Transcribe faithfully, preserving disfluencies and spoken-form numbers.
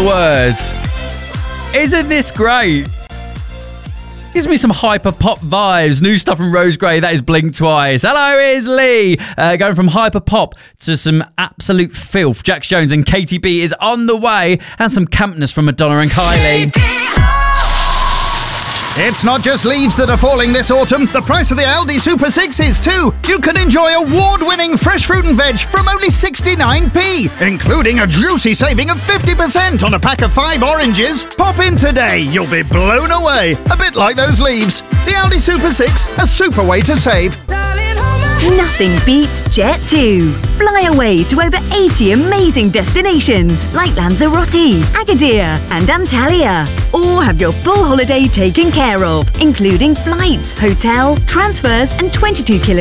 words. Isn't this great? Gives me some hyper pop vibes. New stuff from Rose Gray. That is Blink Twice. Hello, it's Lee. Uh, going from hyper pop to some absolute filth. Jax Jones and Katie B is on the way, and some campness from Madonna and Kylie. It's not just leaves that are falling this autumn. The price of the Aldi Super six is too. You can enjoy award-winning fresh fruit and veg from only sixty-nine p, including a juicy saving of fifty percent on a pack of five oranges. Pop in today. You'll be blown away. A bit like those leaves. The Aldi Super six, a super way to save. Nothing beats Jet two. Fly away to over eighty amazing destinations like Lanzarote, Agadir and Antalya. Or have your full holiday taken care of, including flights, hotel, transfers and twenty-two kilometers